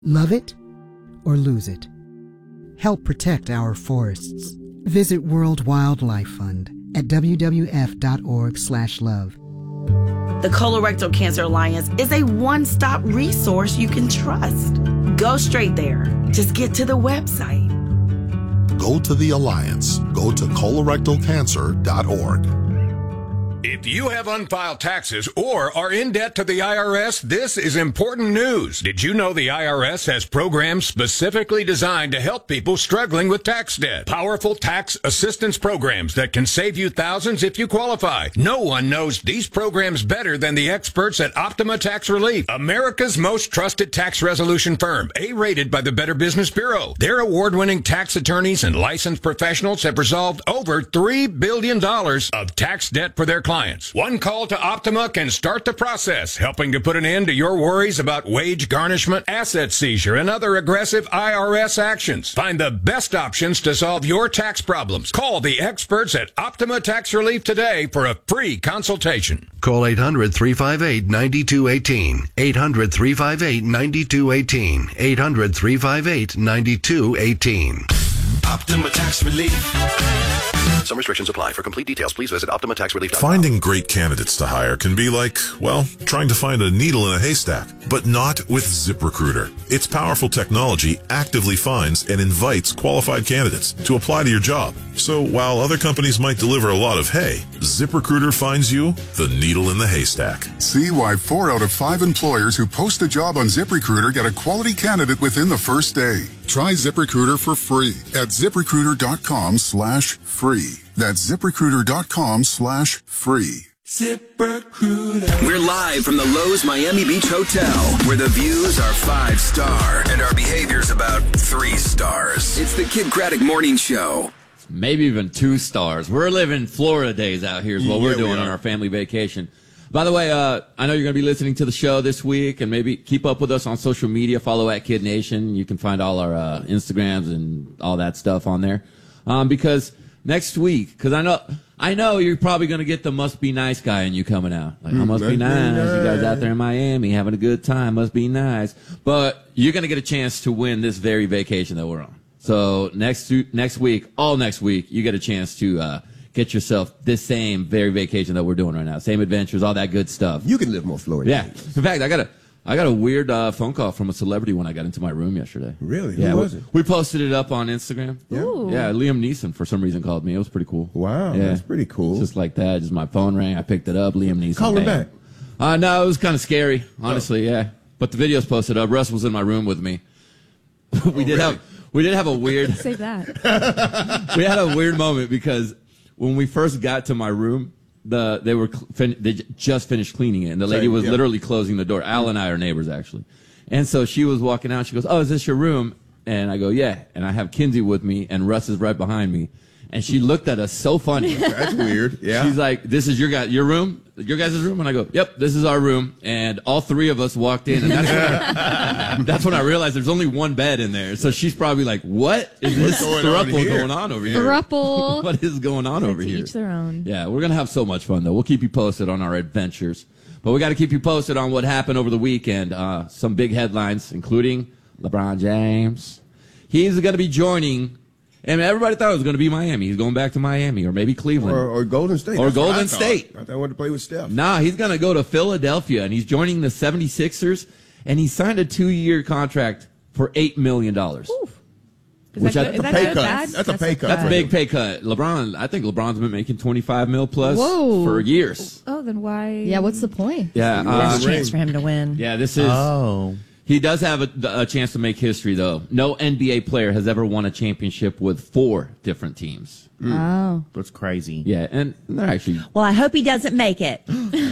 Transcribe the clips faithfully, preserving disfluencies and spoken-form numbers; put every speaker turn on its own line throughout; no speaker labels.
Love it or lose it. Help protect our forests. Visit World Wildlife Fund at w w f dot org slash love.
The Colorectal Cancer Alliance is a one-stop resource you can trust. Go straight there. Just get to the website.
Go to the Alliance. Go to colorectal cancer dot org.
If you have unfiled taxes or are in debt to the I R S, this is important news. Did you know the I R S has programs specifically designed to help people struggling with tax debt? Powerful tax assistance programs that can save you thousands if you qualify. No one knows these programs better than the experts at Optima Tax Relief, America's most trusted tax resolution firm, A-rated by the Better Business Bureau. Their award-winning tax attorneys and licensed professionals have resolved over three billion dollars of tax debt for their clients. Clients. One call to Optima can start the process, helping to put an end to your worries about wage garnishment, asset seizure, and other aggressive I R S actions. Find the best options to solve your tax problems. Call the experts at Optima Tax Relief today for a free consultation.
Call eight hundred, three five eight, nine two one eight. eight hundred, three five eight, nine two one eight. eight hundred, three five eight, nine two one eight.
Optima Tax Relief.
Some restrictions apply. For complete details, please visit optima tax relief dot com.
Finding great candidates to hire can be like, well, trying to find a needle in a haystack, but not with ZipRecruiter. Its powerful technology actively finds and invites qualified candidates to apply to your job. So while other companies might deliver a lot of hay, ZipRecruiter finds you the needle in the haystack.
See why four out of five employers who post a job on ZipRecruiter get a quality candidate within the first day. Try ZipRecruiter for free at ZipRecruiter.com slash free. That's ZipRecruiter.com slash free.
ZipRecruiter. We're live from the Lowe's Miami Beach Hotel, where the views are five star and our behavior's about three stars. It's the Kid Craddock Morning Show.
Maybe even two stars. We're living Florida days out here is what yeah, we're doing we on our family vacation. By the way, uh, I know you're going to be listening to the show this week, and maybe keep up with us on social media. Follow at Kid Nation. You can find all our uh, Instagrams and all that stuff on there. Um, because next week, because I know I know you're probably going to get the must be nice guy in you coming out. Like, mm, I must be nice. nice. You guys out there in Miami having a good time. Must be nice. But you're going to get a chance to win this very vacation that we're on. So next next week, all next week, you get a chance to uh, get yourself this same very vacation that we're doing right now. Same adventures, all that good stuff.
You can live more Florida.
Yeah. In fact, I got a I got a weird uh, phone call from a celebrity when I got into my room yesterday.
Really?
Yeah,
Who was
we,
it?
We posted it up on Instagram.
Yeah. Ooh.
Yeah, Liam Neeson for some reason called me. It was pretty cool.
Wow,
yeah.
That's pretty cool.
Just like that. Just my phone rang. I picked it up. Liam Neeson.
Call him back.
Uh, no, it was kind of scary, honestly. Oh. Yeah, but the video's posted up. Russ was in my room with me. we
oh,
did
really?
have we did have a weird.
Save that.
We had a weird moment because when we first got to my room, the they were fin- they just finished cleaning it, and the lady was yeah. literally closing the door. Al and I are neighbors, actually. And so she was walking out. She goes, "Oh, is this your room?" And I go, "Yeah." And I have Kinsey with me, and Russ is right behind me. And she looked at us so funny.
That's weird. Yeah.
She's like, "This is your guy, your room, your guys' room?" And I go, "Yep, this is our room." And all three of us walked in, and that's when I, that's when I realized there's only one bed in there. So she's probably like, "What is this throuple going on over here?
Throuple.
What is going on over here?"
Each their own.
Yeah, we're gonna have so much fun though. We'll keep you posted on our adventures, but we got to keep you posted on what happened over the weekend. Uh, some big headlines, including LeBron James. He's going to be joining. And everybody thought it was going to be Miami. He's going back to Miami or maybe Cleveland.
Or, or Golden State.
Or
That's
Golden
I
State.
I thought I wanted to play with Steph.
Nah, he's going to go to Philadelphia, and he's joining the seventy-sixers, and he signed a two-year contract for eight million dollars.
Which
that's a pay cut. That's, that's a pay cut.
That's a big pay cut. LeBron, I think LeBron's been making twenty-five mil plus
Whoa.
for years.
Oh, then why?
Yeah, what's the point?
Yeah,
There's
uh,
a chance for him to win.
Yeah, this is.
Oh.
He does have a, a chance to make history, though. No N B A player has ever won a championship with four different teams.
Mm. Oh.
That's crazy.
Yeah, and they're actually...
Well, I hope he doesn't make it.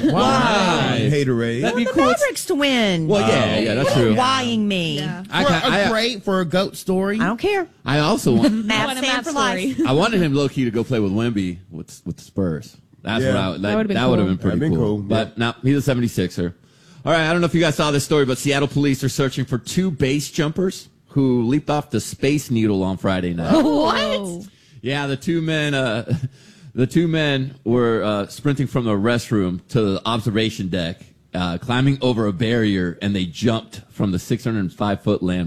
Why?
Haterade.
That'd be the cool. Mavericks to win.
Well, yeah, yeah, that's true.
Whying me.
Yeah.
I,
for
I,
a
great
for a GOAT story. I don't care. I also want... Mavs fan for life.
I wanted him low-key to go play with Wemby with, with the Spurs. That's
yeah.
what I... Like, that would have been,
cool.
been pretty
been
cool.
cool.
But
yeah.
no, he's a seventy-sixer. All right, I don't know if you guys saw this story, but Seattle police are searching for two base jumpers who leaped off the Space Needle on Friday night.
What?
Yeah, the two men, uh, the two men were uh, sprinting from the restroom to the observation deck, uh, climbing over a barrier, and they jumped from the six hundred five foot land